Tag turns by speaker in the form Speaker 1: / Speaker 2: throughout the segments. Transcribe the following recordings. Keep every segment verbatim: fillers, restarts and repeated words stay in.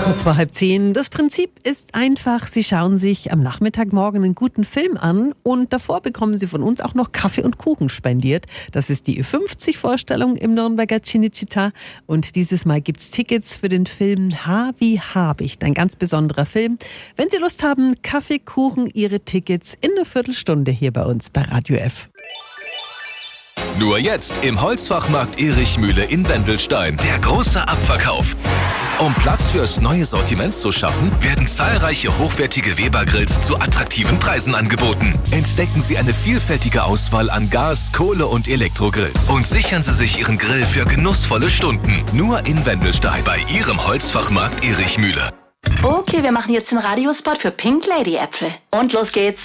Speaker 1: Kurz vor halb zehn. Das Prinzip ist einfach, Sie schauen sich am Nachmittagmorgen einen guten Film an und davor bekommen Sie von uns auch noch Kaffee und Kuchen spendiert. Das ist die Ü fünfzig-Vorstellung im Nürnberger Cinecittà und dieses Mal gibt's Tickets für den Film H wie Habicht. Ein ganz besonderer Film. Wenn Sie Lust haben, Kaffee, Kuchen, Ihre Tickets in einer Viertelstunde hier bei uns bei Radio F.
Speaker 2: Nur jetzt im Holzfachmarkt Erichmühle in Wendelstein. Der große Abverkauf. Um Platz fürs neue Sortiment zu schaffen, werden zahlreiche hochwertige Weber-Grills zu attraktiven Preisen angeboten. Entdecken Sie eine vielfältige Auswahl an Gas-, Kohle- und Elektrogrills und sichern Sie sich Ihren Grill für genussvolle Stunden. Nur in Wendelstein bei Ihrem Holzfachmarkt Erichmühle.
Speaker 3: Okay, wir machen jetzt den Radiospot für Pink Lady Äpfel. Und los geht's.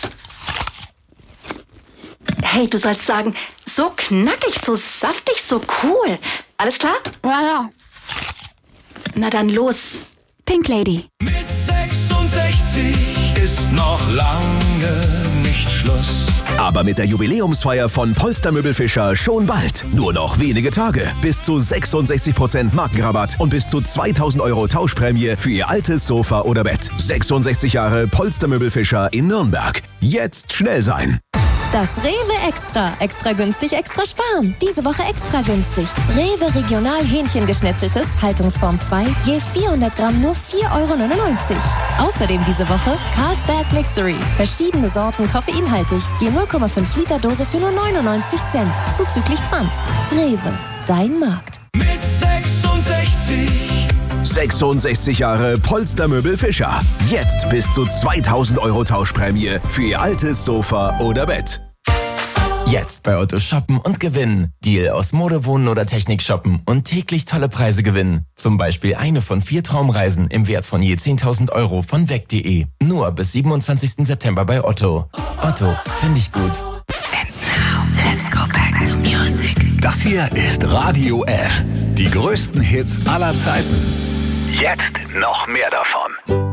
Speaker 3: Hey, du sollst sagen, so knackig, so saftig, so cool. Alles klar?
Speaker 4: Ja, ja.
Speaker 3: Na dann los.
Speaker 4: Pink Lady.
Speaker 5: Mit sechsundsechzig ist noch lange nicht Schluss.
Speaker 6: Aber mit der Jubiläumsfeier von Polster Möbelfischer schon bald. Nur noch wenige Tage. Bis zu sechsundsechzig Prozent Markenrabatt und bis zu zweitausend Euro Tauschprämie für Ihr altes Sofa oder Bett. sechsundsechzig Jahre Polster Möbelfischer in Nürnberg. Jetzt schnell sein.
Speaker 7: Das Rewe Extra. Extra günstig, extra sparen. Diese Woche extra günstig. Rewe Regional Hähnchengeschnetzeltes, Haltungsform zwei, je vierhundert Gramm nur vier Euro neunundneunzig. Außerdem diese Woche Carlsberg Mixery. Verschiedene Sorten koffeinhaltig, je null Komma fünf Liter Dose für nur neunundneunzig Cent. Zuzüglich Pfand. Rewe, dein Markt.
Speaker 5: Mit sechsundsechzig.
Speaker 6: sechsundsechzig Jahre Polster Möbelfischer. Jetzt bis zu zweitausend Euro Tauschprämie für Ihr altes Sofa oder Bett.
Speaker 8: Jetzt bei Otto shoppen und gewinnen. Deal aus Mode, Wohnen oder Technik shoppen und täglich tolle Preise gewinnen. Zum Beispiel eine von vier Traumreisen im Wert von je zehntausend Euro von weg punkt de. Nur bis siebenundzwanzigsten September bei Otto. Otto, finde ich gut.
Speaker 9: And now, let's go back to music.
Speaker 2: Das hier ist Radio F. Die größten Hits aller Zeiten. Jetzt noch mehr davon.